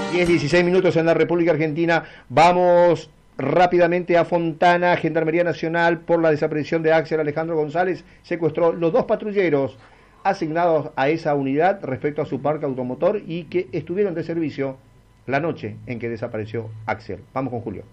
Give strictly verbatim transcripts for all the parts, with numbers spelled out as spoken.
diez, dieciséis minutos en la República Argentina. Vamos rápidamente a Fontana. Gendarmería Nacional, por la desaparición de Axel Alejandro González, secuestró los dos patrulleros asignados a esa unidad respecto a su parque automotor y que estuvieron de servicio la noche en que desapareció Axel. Vamos con Julio.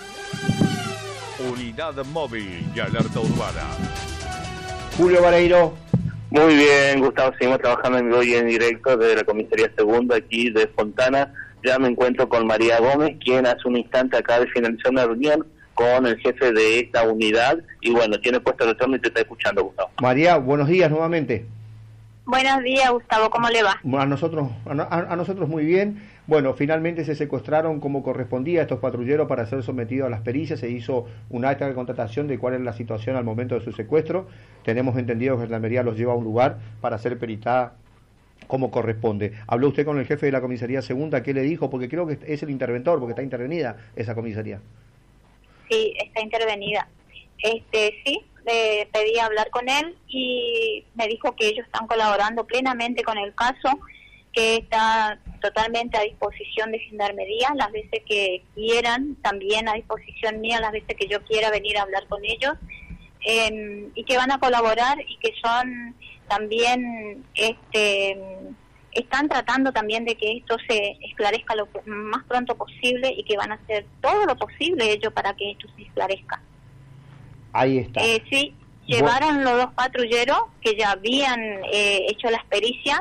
Unidad móvil y alerta urbana. Julio Vareiro. Muy bien, Gustavo, seguimos trabajando en vivo y en directo desde la Comisaría Segunda aquí de Fontana. Ya me encuentro con María Gómez, quien hace un instante acaba de finalizar una reunión con el jefe de esta unidad y bueno, tiene puesto el retorno y te está escuchando, Gustavo. María, buenos días nuevamente. Buenos días, Gustavo, ¿cómo le va? A nosotros, a, a nosotros muy bien. Bueno, finalmente se secuestraron como correspondía a estos patrulleros para ser sometidos a las pericias. Se hizo un acta de contratación de cuál es la situación al momento de su secuestro. Tenemos entendido que Gendarmería los lleva a un lugar para ser peritada como corresponde. ¿Habló usted con el jefe de la Comisaría Segunda? ¿Qué le dijo? Porque creo que es el interventor, porque está intervenida esa comisaría. Sí, está intervenida. Este, sí, le pedí hablar con él y me dijo que ellos están colaborando plenamente con el caso, que está totalmente a disposición de Gendarmería las veces que quieran, también a disposición mía las veces que yo quiera venir a hablar con ellos, eh, y que van a colaborar y que son también, este, están tratando también de que esto se esclarezca lo más pronto posible y que van a hacer todo lo posible ellos para que esto se esclarezca. Ahí está. Eh, sí, llevaron los dos patrulleros que ya habían eh, hecho las pericias,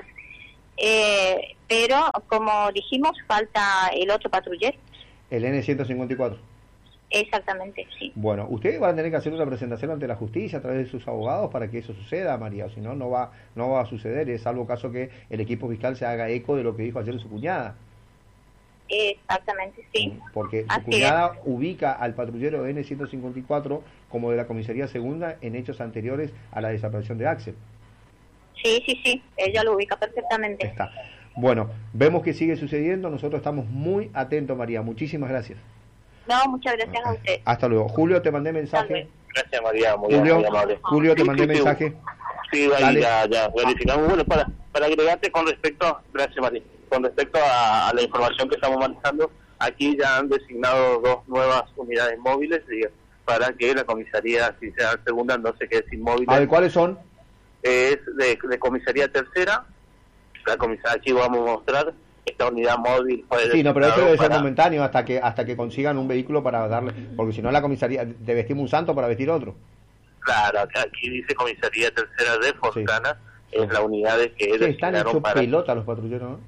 eh, pero como dijimos, falta el otro patrullero. El N ciento cincuenta y cuatro. Exactamente, sí. Bueno, ustedes van a tener que hacer una presentación ante la justicia a través de sus abogados para que eso suceda, María, o si no, no va, no va a suceder, es salvo caso que el equipo fiscal se haga eco de lo que dijo ayer su cuñada. Exactamente, sí. Porque su Así cuñada es. ubica al patrullero N ciento cincuenta y cuatro como de la Comisaría Segunda en hechos anteriores a la desaparición de Axel. Sí, sí, sí, ella lo ubica perfectamente. Está. Bueno, vemos que sigue sucediendo, nosotros estamos muy atentos, María, muchísimas gracias. No, muchas gracias a usted. Hasta luego. Julio, te mandé mensaje. Gracias, María, muy, Julio, muy amable. Julio, te Sí, mandé sí, sí. mensaje. Sí, ahí Dale. ya, ya verificamos. Bueno, para, para agregarte con respecto, gracias María, con respecto a, a la información que estamos manejando, aquí ya han designado dos nuevas unidades móviles diga, para que la comisaría, si sea segunda, no se quede sin móviles. A ver, ¿cuáles son? Es de, de comisaría tercera, la comisaría, aquí vamos a mostrar, esta unidad móvil fue Sí, no, pero esto debe ser para... momentáneo hasta que hasta que consigan un vehículo para darle, porque si no la comisaría, te vestimos un santo para vestir otro. Claro, aquí dice comisaría tercera de Fontana, Sí. es la unidad de que Sí, están designaron hechos para... pelota los patrulleros, ¿no?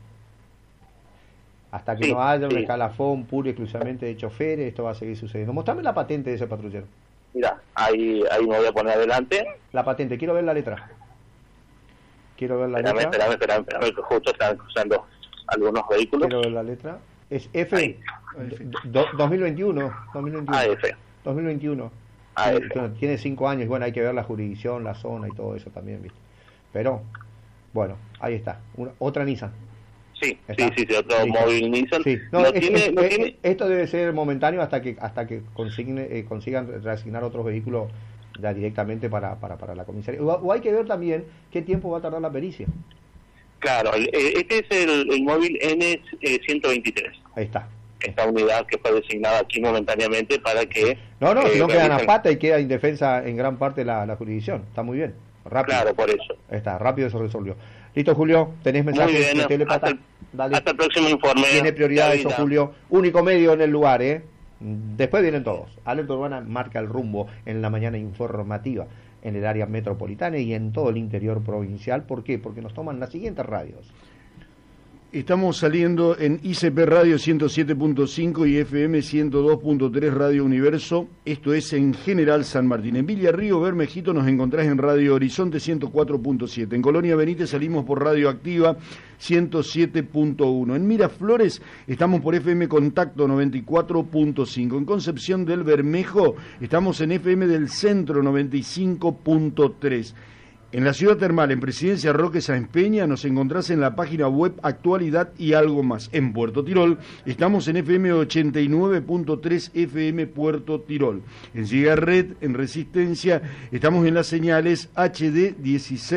Hasta que Sí, no haya un sí. escalafón puro y exclusivamente de choferes, esto va a seguir sucediendo. Mostrame la patente de ese patrullero. Mira, ahí, ahí me voy a poner adelante. La patente, quiero ver la letra. Quiero ver la Espérame, letra. espérame, espérame, espérame, que justo están cruzando algunos vehículos. Quiero ver la letra. Es F Ahí. do- dos mil veintiuno. dos mil veintiuno. A F. dos mil veintiuno. A Sí, F. bueno, tiene cinco años, bueno, hay que ver la jurisdicción, la zona y todo eso también, ¿viste? Pero, bueno, ahí está. Una, otra Nissan. Sí, ¿Está? sí, sí, sí, otro Listo. móvil Nissan. Sí. No, No es- tiene, es- no es- tiene... Esto debe ser momentáneo hasta que hasta que consigne, eh, consigan reasignar otros vehículos ya directamente para, para, para la comisaría. O, o hay que ver también qué tiempo va a tardar la pericia. Claro, el- eh, este es el, el móvil N ciento veintitrés. Ahí está. Esta unidad que fue designada aquí momentáneamente para que... No, no, eh, si no quedan a realicen- pata y queda indefensa en gran parte la, la jurisdicción. Está muy bien. Rápido. Claro, por eso. Está, rápido se resolvió. Listo, Julio, tenés mensaje Muy bien, de Telepata. hasta el- Dale. Hasta el próximo informe. Tiene prioridad eso, David. Julio. Único medio en el lugar, ¿eh? Después vienen todos. Alerta Urbana marca el rumbo en la mañana informativa en el área metropolitana y en todo el interior provincial. ¿Por qué? Porque nos toman las siguientes radios. Estamos saliendo en I C P Radio ciento siete punto cinco y F M ciento dos punto tres Radio Universo. Esto es en General San Martín. En Villa Río Bermejito nos encontrás en Radio Horizonte ciento cuatro punto siete. En Colonia Benítez salimos por Radio Activa ciento siete punto uno. En Miraflores estamos por F M Contacto noventa y cuatro punto cinco. En Concepción del Bermejo estamos en F M del Centro noventa y cinco punto tres. En la ciudad termal, en Presidencia Roque Sáenz Peña, nos encontrás en la página web Actualidad y Algo Más. En Puerto Tirol, estamos en F M ochenta y nueve punto tres F M Puerto Tirol. En Cigarret, en Resistencia, estamos en las señales H D dieciséis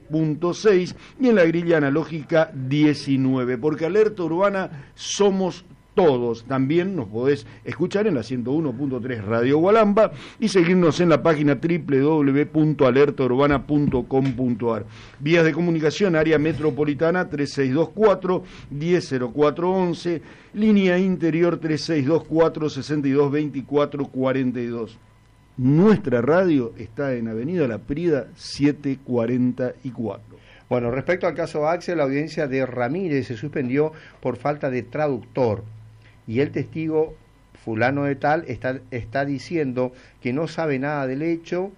punto seis y en la grilla analógica diecinueve, porque Alerta Urbana somos todos. También nos podés escuchar en la ciento uno punto tres Radio Gualamba y seguirnos en la página doble u doble u doble u punto alerta urbana punto com punto a r. Vías de comunicación, área metropolitana tres seis dos cuatro, diez cero cuatro once, línea interior tres seis dos cuatro, sesenta y dos veinticuatro cuarenta y dos. Nuestra radio está en Avenida La Prida setecientos cuarenta y cuatro. Bueno, respecto al caso Axel, la audiencia de Ramírez se suspendió por falta de traductor. Y el testigo fulano de tal está, está diciendo que no sabe nada del hecho,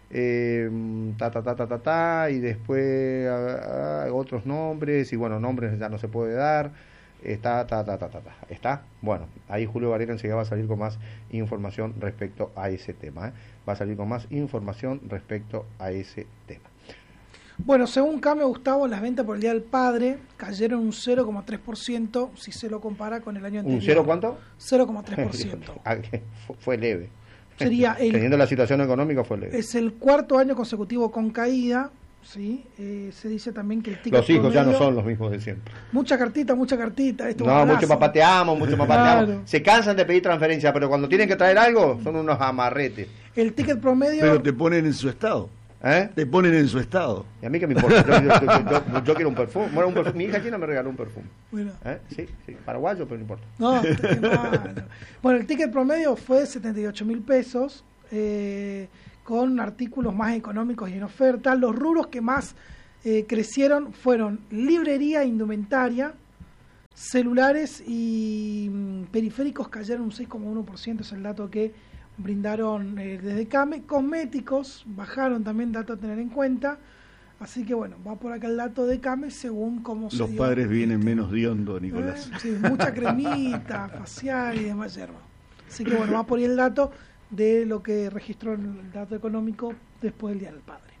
eh, ta, ta, ta, ta, ta, ta, y después a, a, otros nombres, y bueno, nombres ya no se puede dar, está, ta, ta, ta, ta, ta, está, bueno, ahí Julio Varela enseguida va a salir con más información respecto a ese tema, ¿eh? va a salir con más información respecto a ese tema. Bueno, según Came, Gustavo, las ventas por el Día del Padre cayeron un cero coma tres por ciento si se lo compara con el año anterior. ¿Un cero cuánto? cero coma tres por ciento. Fue leve. Sería el, Teniendo la situación económica fue leve. Es el cuarto año consecutivo con caída, ¿sí? Eh, se dice también que el ticket Los hijos promedio, ya no son los mismos de siempre. Mucha cartita, mucha cartita. Esto no, mucho papá te amo, mucho papá claro. te amo. Se cansan de pedir transferencia, pero cuando tienen que traer algo, son unos amarretes. El ticket promedio... Pero te ponen en su estado. ¿Eh? Te ponen en su estado. ¿Y a mí qué me importa? Yo, yo, yo, yo, yo quiero un perfume. Bueno, un perfume. Mi hija china me regaló un perfume. Bueno. ¿Eh? Sí, sí, paraguayo, pero no importa. No, no. Bueno, el ticket promedio fue setenta y ocho mil pesos, eh, con artículos más económicos y en oferta. Los rubros que más eh, crecieron fueron librería, indumentaria, celulares y mm, periféricos cayeron un seis coma uno por ciento, es el dato que brindaron eh, desde Came. Cosméticos bajaron también, dato a tener en cuenta. Así que bueno, va por acá el dato de Came según cómo se Los dio, padres vienen ¿viste? menos de hondo, Nicolás. Eh, sí, mucha cremita facial y demás yerba. Así que bueno, va por ahí el dato de lo que registró el dato económico después del Día del Padre.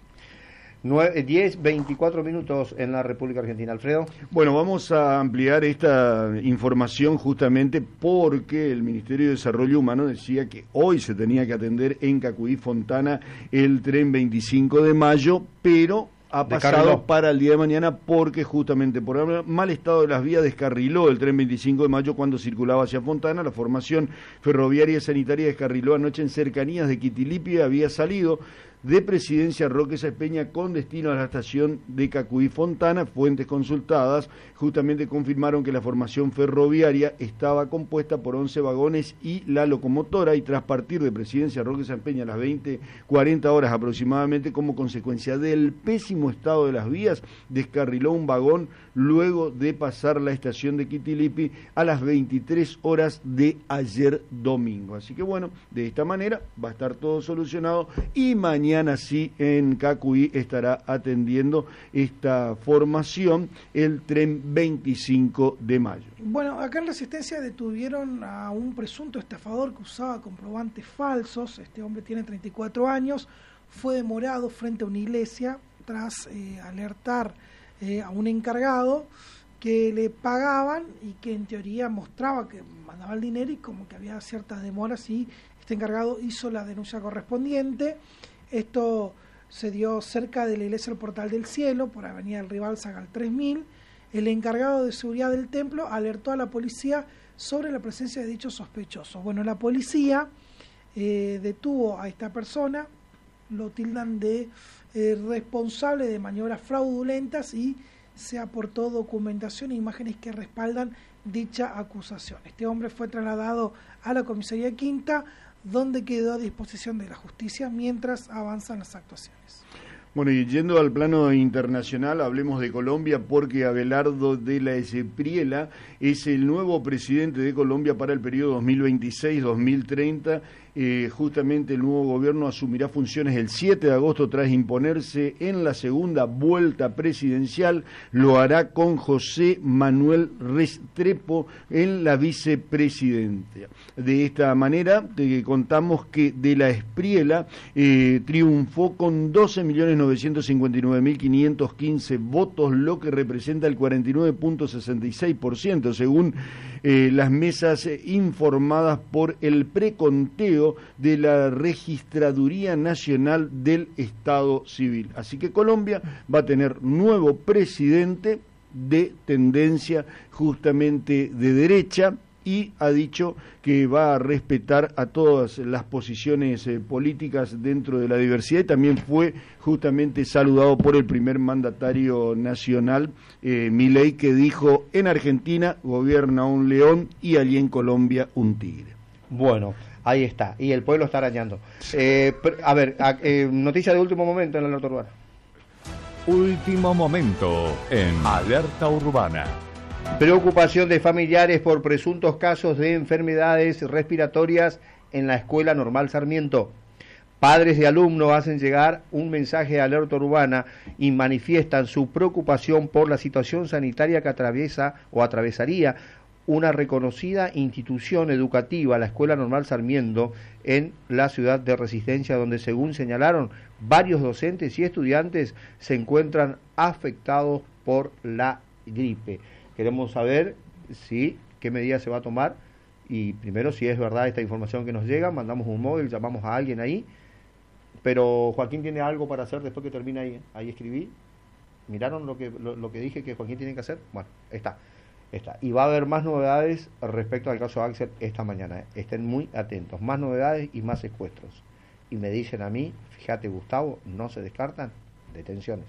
diez, veinticuatro minutos en la República Argentina. Alfredo. Bueno, vamos a ampliar esta información justamente porque el Ministerio de Desarrollo Humano decía que hoy se tenía que atender en Cacuí Fontana el tren veinticinco de mayo, pero ha pasado Descarriló. para el día de mañana porque justamente por el mal estado de las vías descarriló el tren veinticinco de mayo cuando circulaba hacia Fontana. La formación ferroviaria y sanitaria descarriló anoche en cercanías de Quitilipi, había salido de Presidencia Roque Sáenz Peña con destino a la estación de Cacuí Fontana. Fuentes consultadas justamente confirmaron que la formación ferroviaria estaba compuesta por once vagones y la locomotora, y tras partir de Presidencia Roque Sáenz Peña a las veinte cuarenta horas aproximadamente, como consecuencia del pésimo estado de las vías, descarriló un vagón luego de pasar la estación de Quitilipi a las veintitrés horas de ayer domingo. Así que bueno, de esta manera va a estar todo solucionado y mañana sí en Cacuí estará atendiendo esta formación el tren veinticinco de mayo. Bueno, acá en Resistencia detuvieron a un presunto estafador que usaba comprobantes falsos. Este hombre tiene treinta y cuatro años, fue demorado frente a una iglesia tras eh, alertar eh, a un encargado que le pagaban y que en teoría mostraba que mandaba el dinero y como que había ciertas demoras, y este encargado hizo la denuncia correspondiente. Esto se dio cerca de la iglesia del Portal del Cielo, por Avenida del Ribalzaga al tres mil. El encargado de seguridad del templo alertó a la policía sobre la presencia de dichos sospechosos. Bueno, la policía eh, detuvo a esta persona, lo tildan de eh, responsable de maniobras fraudulentas y se aportó documentación e imágenes que respaldan dicha acusación. Este hombre fue trasladado a la comisaría Quinta, donde quedó a disposición de la justicia mientras avanzan las actuaciones. Bueno, y yendo al plano internacional, hablemos de Colombia porque Abelardo de la Espriella es el nuevo presidente de Colombia para el periodo dos mil veintiséis dos mil treinta. Eh, justamente el nuevo gobierno asumirá funciones el siete de agosto tras imponerse en la segunda vuelta presidencial. Lo hará con José Manuel Restrepo en la vicepresidencia. De esta manera, te contamos que de la Espriella eh, triunfó con doce millones novecientos cincuenta y nueve mil quinientos quince votos, lo que representa el cuarenta y nueve punto sesenta y seis por ciento, según eh, las mesas eh, informadas por el preconteo miembro de la Registraduría Nacional del Estado Civil. Así que Colombia va a tener nuevo presidente de tendencia justamente de derecha, y ha dicho que va a respetar a todas las posiciones eh, políticas dentro de la diversidad, y también fue justamente saludado por el primer mandatario nacional, eh, Milei, que dijo: en Argentina gobierna un león y allí en Colombia un tigre. Bueno, ahí está, y el pueblo está arañando. Eh, a ver, a, eh, noticia de último momento en la alerta urbana. Último momento en Alerta Urbana. Preocupación de familiares por presuntos casos de enfermedades respiratorias en la Escuela Normal Sarmiento. Padres de alumnos hacen llegar un mensaje de alerta urbana y manifiestan su preocupación por la situación sanitaria que atraviesa o atravesaría una reconocida institución educativa, la Escuela Normal Sarmiento, en la ciudad de Resistencia, donde, según señalaron, varios docentes y estudiantes se encuentran afectados por la gripe. Queremos saber si qué medidas se va a tomar, y primero, si es verdad esta información que nos llega, mandamos un móvil, llamamos a alguien ahí. Pero Joaquín tiene algo para hacer después que termine ahí, ahí escribí. ¿Miraron lo que lo, lo que dije que Joaquín tiene que hacer? Bueno, está, está. Y va a haber más novedades respecto al caso Axel esta mañana. Estén muy atentos. Más novedades y más secuestros. Y me dicen a mí, fíjate Gustavo, no se descartan detenciones.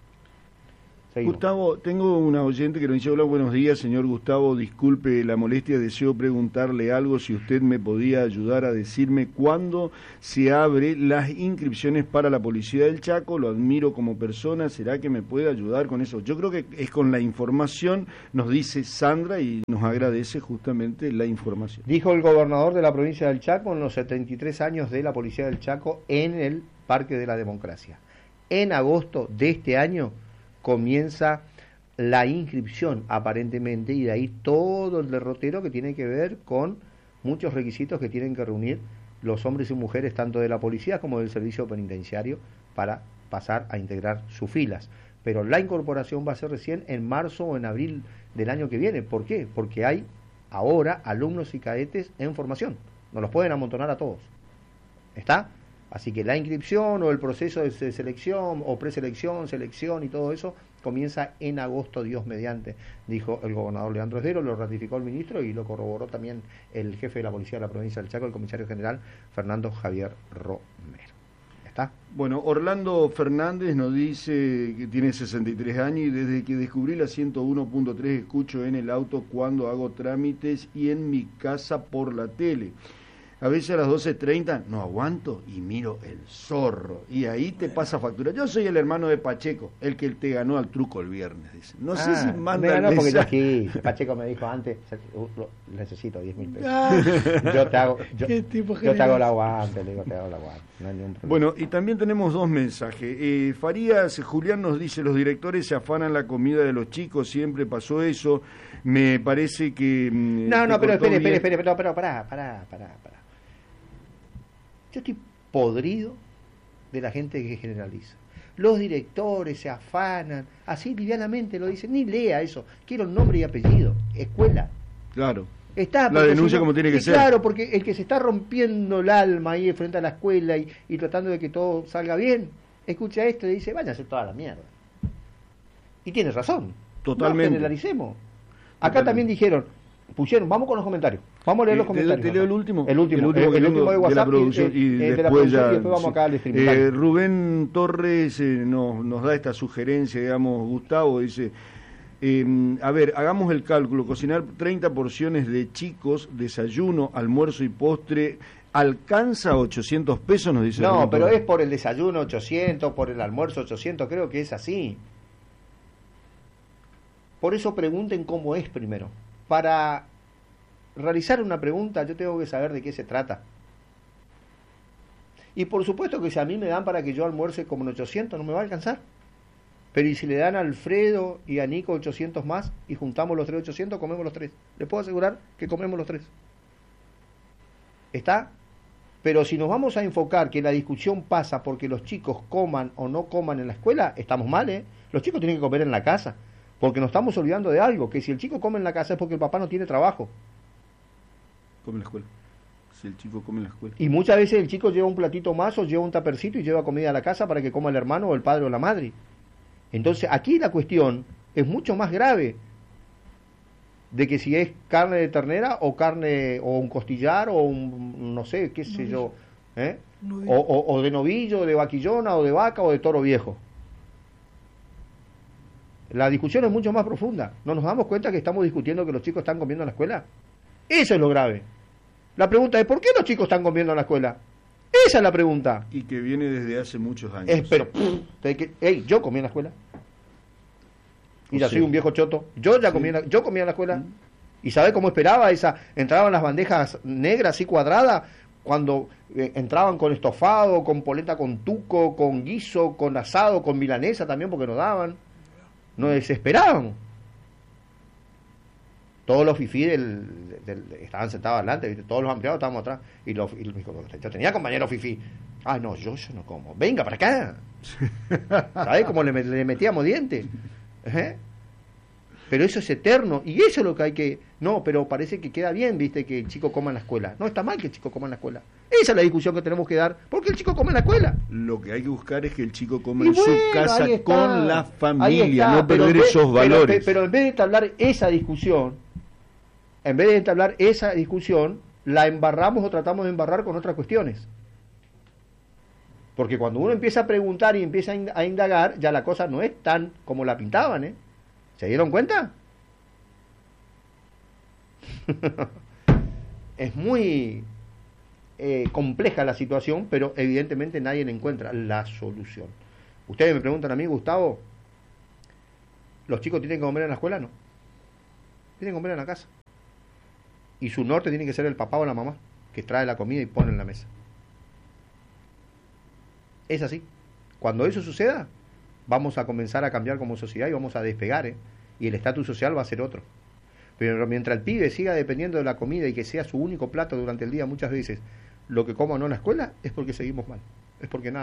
Seguimos. Gustavo, tengo una oyente que nos dice: hola, buenos días, señor Gustavo, disculpe la molestia, deseo preguntarle algo, si usted me podía ayudar a decirme cuándo se abre las inscripciones para la Policía del Chaco. Lo admiro como persona, ¿será que me puede ayudar con eso? Yo creo que es con la información, nos dice Sandra, y nos agradece justamente la información. Dijo el gobernador de la provincia del Chaco en los setenta y tres años de la Policía del Chaco en el Parque de la Democracia. En agosto de este año comienza la inscripción, aparentemente, y de ahí todo el derrotero que tiene que ver con muchos requisitos que tienen que reunir los hombres y mujeres, tanto de la policía como del servicio penitenciario, para pasar a integrar sus filas. Pero la incorporación va a ser recién en marzo o en abril del año que viene. ¿Por qué? Porque hay ahora alumnos y cadetes en formación. No los pueden amontonar a todos. ¿Está? Así que la inscripción o el proceso de selección o preselección, selección y todo eso comienza en agosto, Dios mediante, dijo el gobernador Leandro Esdero, lo ratificó el ministro y lo corroboró también el jefe de la policía de la provincia del Chaco, el comisario general Fernando Javier Romero. ¿Está? Bueno, Orlando Fernández nos dice que tiene sesenta y tres años y desde que descubrí la ciento uno punto tres escucho en el auto cuando hago trámites y en mi casa por la tele. A veces a las doce treinta no aguanto y miro El Zorro. Y ahí te pasa factura. Yo soy el hermano de Pacheco, el que te ganó al truco el viernes. Dice. No ah, sé si manda me ganó porque yo aquí, Pacheco me dijo antes, necesito diez mil pesos. Ah, yo te hago, yo, yo te hago el aguante, le digo, te hago el aguante. No hay ningún problema. Bueno, y también tenemos dos mensajes. Eh, Farías, Julián nos dice: los directores se afanan la comida de los chicos, siempre pasó eso. Me parece que... No, no, pero espere, espere, espere, pero, pero, pará, pará, pará, pará. Yo estoy podrido de la gente que generaliza. Los directores se afanan, así livianamente lo dicen, ni lea eso. Quiero nombre y apellido, escuela. Claro. Está, la denuncia si no, como tiene que ser. Claro, porque el que se está rompiendo el alma ahí frente a la escuela y, y tratando de que todo salga bien, escucha esto y dice, váyanse toda la mierda. Y tiene razón. Totalmente. No generalicemos. Acá Totalmente. También dijeron, pusieron, vamos con los comentarios. Vamos a leer los comentarios. Te, te leo el último. El último, el último, el, el último de WhatsApp de la producción, y, y, y de después la ya. Y después vamos sí. acá al streaming. Eh, Rubén Torres eh, nos, nos da esta sugerencia, digamos, Gustavo, dice, eh, a ver, hagamos el cálculo, cocinar treinta porciones de chicos, desayuno, almuerzo y postre, ¿alcanza ochocientos pesos? Nos dice. No, Rubén pero Torres. Es por el desayuno ochocientos, por el almuerzo ochocientos, creo que es así. Por eso pregunten cómo es primero. Para realizar una pregunta yo tengo que saber de qué se trata. Y por supuesto que si a mí me dan para que yo almuerce como en ochocientos, no me va a alcanzar. Pero y si le dan a Alfredo y a Nico ochocientos más y juntamos los tres ochocientos, comemos los tres. Les puedo asegurar que comemos los tres. ¿Está? Pero si nos vamos a enfocar que la discusión pasa porque los chicos coman o no coman en la escuela, estamos mal, ¿eh? Los chicos tienen que comer en la casa. Porque nos estamos olvidando de algo, que si el chico come en la casa es porque el papá no tiene trabajo. Come en la escuela. Si el chico come en la escuela. Y muchas veces el chico lleva un platito más o lleva un tapercito y lleva comida a la casa para que coma el hermano o el padre o la madre. Entonces aquí la cuestión es mucho más grave de que si es carne de ternera o carne o un costillar o un no sé, qué sé novillo. yo, ¿eh? o, o, o de novillo, de vaquillona o de vaca o de toro viejo. La discusión es mucho más profunda. ¿No nos damos cuenta que estamos discutiendo que los chicos están comiendo en la escuela? Eso es lo grave. La pregunta es, ¿por qué los chicos están comiendo en la escuela? Esa es la pregunta. Y que viene desde hace muchos años. Es, pero, hey, yo comí en la escuela. Y ya soy un viejo choto. Yo ya comí, sí. en la, yo comía en la escuela. Mm. ¿Y sabe cómo esperaba esa? Entraban las bandejas negras así cuadradas, cuando eh, entraban con estofado, con polenta con tuco, con guiso, con asado, con milanesa también, porque nos daban. Nos desesperaban. Todos los fifí del, del, del, estaban sentados adelante, ¿viste? Todos los ampliados estábamos atrás. Y, los, y los, yo tenía compañeros fifí. Ah, no, yo, yo no como. Venga para acá. ¿Sabes cómo le, le metíamos dientes? ¿Eh? Pero eso es eterno. Y eso es lo que hay que... No, pero parece que queda bien, ¿viste? Que el chico coma en la escuela. No, está mal que el chico coma en la escuela. Esa es la discusión que tenemos que dar. ¿Por qué el chico come en la escuela? Lo que hay que buscar es que el chico coma y en bueno, su casa con la familia, está, no perder vez, esos valores. Pero, pero en vez de entablar esa discusión, en vez de entablar esa discusión, la embarramos o tratamos de embarrar con otras cuestiones. Porque cuando uno empieza a preguntar y empieza a indagar, ya la cosa no es tan como la pintaban, ¿eh? ¿Se dieron cuenta? Es muy eh, compleja la situación, pero evidentemente nadie le encuentra la solución. Ustedes me preguntan a mí, Gustavo, ¿los chicos tienen que comer en la escuela? No. Tienen que comer en la casa. Y su norte tiene que ser el papá o la mamá, que trae la comida y pone en la mesa. Es así. Cuando eso suceda, vamos a comenzar a cambiar como sociedad y vamos a despegar, ¿eh? Y el estatus social va a ser otro. Pero mientras el pibe siga dependiendo de la comida y que sea su único plato durante el día muchas veces, lo que coma o no en la escuela, es porque seguimos mal. Es porque nada.